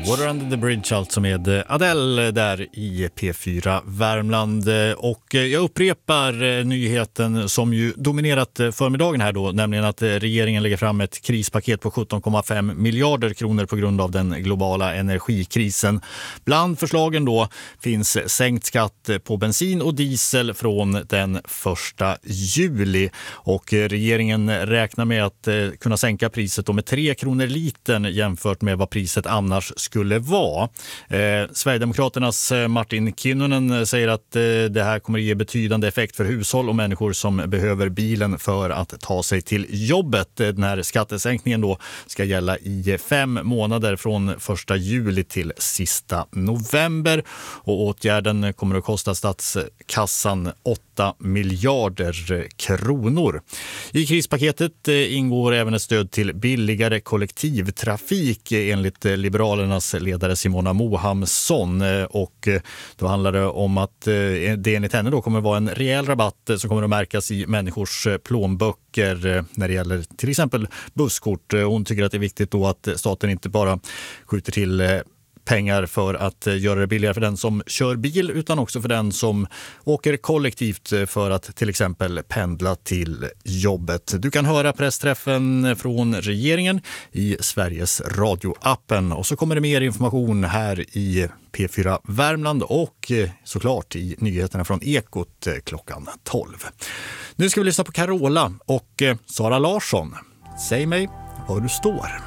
Water Under the Bridge, alltså med Adele där i P4 Värmland. Och jag upprepar nyheten som ju dominerat förmiddagen här då, nämligen att regeringen lägger fram ett krispaket på 17,5 miljarder kronor på grund av den globala energikrisen. Bland förslagen då finns sänkt skatt på bensin och diesel från den 1 juli. Och regeringen räknar med att kunna sänka priset med 3 kronor litern jämfört med vad priset annars skulle vara. Sverigedemokraternas Martin Kinnunen säger att det här kommer att ge betydande effekt för hushåll och människor som behöver bilen för att ta sig till jobbet. Den här skattesänkningen då ska gälla i 5 månader från 1 juli till sista november. Och åtgärden kommer att kosta statskassan 8 miljarder kronor. I krispaketet ingår även ett stöd till billigare kollektivtrafik enligt Liberalernas ledare Simona Mohamsson, och då handlar det om att det enligt henne då kommer att vara en rejäl rabatt som kommer att märkas i människors plånböcker när det gäller till exempel busskort. Hon tycker att det är viktigt då att staten inte bara skjuter till pengar för att göra det billigare för den som kör bil utan också för den som åker kollektivt för att till exempel pendla till jobbet. Du kan höra pressträffen från regeringen i Sveriges radioappen, och så kommer det mer information här i P4 Värmland och såklart i nyheterna från Ekot klockan 12. Nu ska vi lyssna på Carola och Sara Larsson. Säg mig var du står.